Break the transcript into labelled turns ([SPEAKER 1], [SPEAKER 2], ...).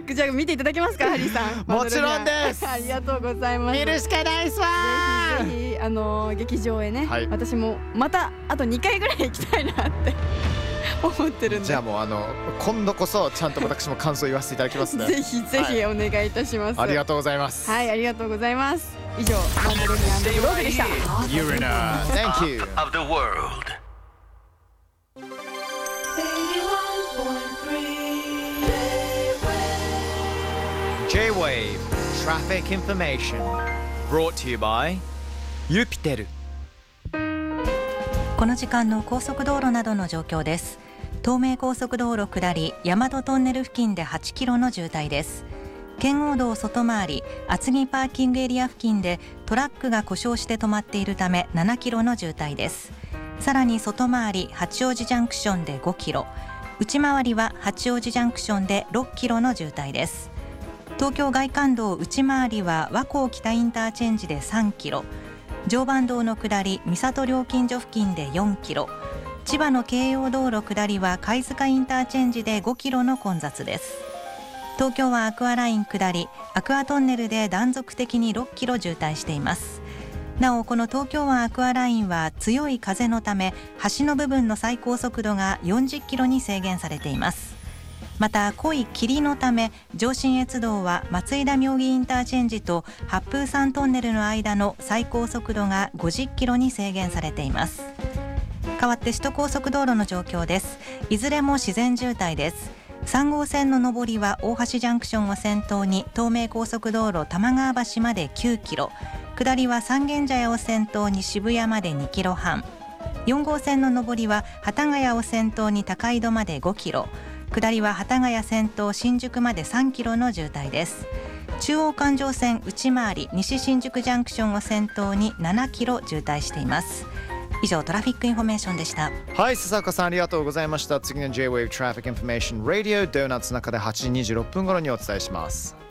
[SPEAKER 1] じゃあ見ていただけますかハリーさん。
[SPEAKER 2] もちろんです。
[SPEAKER 1] ありがとうございます。
[SPEAKER 2] 見るしかないっすわ。
[SPEAKER 1] ぜひぜひ劇場へね、
[SPEAKER 2] はい、
[SPEAKER 1] 私もまたあと2回ぐらい行きたいなって思ってるんで、
[SPEAKER 2] じゃあもう今度こそちゃんと私も感想言わせていただきますね。
[SPEAKER 1] ぜひぜひお願いいたします。
[SPEAKER 2] ありがとうございます。
[SPEAKER 1] はい、ありがとうございます。以上マンドレニアンドブローグでした。
[SPEAKER 2] Urina Thank you
[SPEAKER 3] of the world.
[SPEAKER 2] J-Wave Traffic Information Brought to you by ユピテル。
[SPEAKER 4] この時間の高速道路などの状況です。東名高速道路下り大和トンネル付近で8キロの渋滞です。圏央道外回り厚木パーキングエリア付近でトラックが故障して止まっているため7キロの渋滞です。さらに外回り八王子ジャンクションで5キロ、内回りは八王子ジャンクションで6キロの渋滞です。東京外環道内回りは和光北インターチェンジで3キロ、常磐道の下り三郷料金所付近で4キロ、千葉の京葉道路下りは貝塚インターチェンジで5キロの混雑です。東京はアクアライン下りアクアトンネルで断続的に6キロ渋滞しています。なおこの東京湾アクアラインは強い風のため橋の部分の最高速度が40キロに制限されています。また濃い霧のため上信越道は松井田妙義インターチェンジと八風山トンネルの間の最高速度が50キロに制限されています。代わって首都高速道路の状況です。いずれも自然渋滞です。3号線の上りは大橋ジャンクションを先頭に東名高速道路玉川橋まで9キロ、下りは三軒茶屋を先頭に渋谷まで2キロ半、4号線の上りは幡ヶ谷を先頭に高井戸まで5キロ、下りは幡ヶ谷先頭新宿まで3キロの渋滞です。中央環状線内回り西新宿ジャンクションを先頭に7キロ渋滞しています。以上トラフィックインフォメーションでした。
[SPEAKER 2] はい、笹岡さんありがとうございました。次の J-Wave Traffic Information Radio ドーナツの中で8時26分頃にお伝えします。